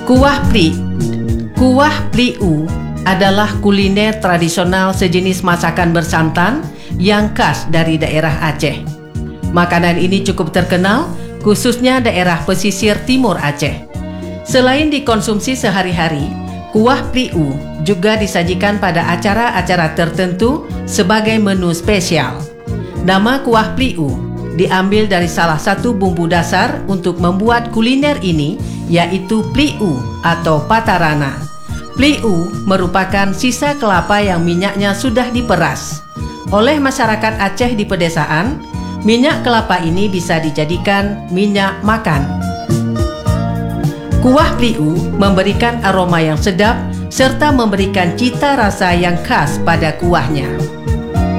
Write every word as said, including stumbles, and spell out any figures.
Kuah Pli. Kuah Pliu adalah kuliner tradisional sejenis masakan bersantan yang khas dari daerah Aceh. Makanan ini cukup terkenal khususnya daerah pesisir timur Aceh. Selain dikonsumsi sehari-hari, kuah Pliu juga disajikan pada acara-acara tertentu sebagai menu spesial. Nama kuah Pliu diambil dari salah satu bumbu dasar untuk membuat kuliner ini, yaitu pliu atau patarana. Pliu merupakan sisa kelapa yang minyaknya sudah diperas. Oleh masyarakat Aceh di pedesaan, minyak kelapa ini bisa dijadikan minyak makan. Kuah Pliu memberikan aroma yang sedap serta memberikan cita rasa yang khas pada kuahnya.